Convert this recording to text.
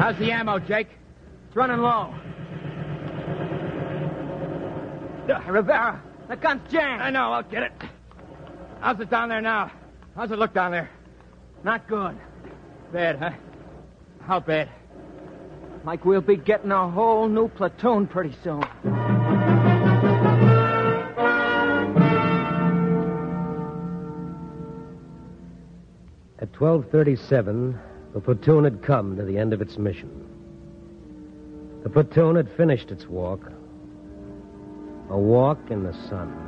How's the ammo, Jake? It's running low. Rivera, the gun's jammed. I know, I'll get it. How's it down there now? How's it look down there? Not good. Bad, huh? How bad? Like we'll be getting a whole new platoon pretty soon. At 12:37, the platoon had come to the end of its mission. The platoon had finished its walk. A walk in the sun.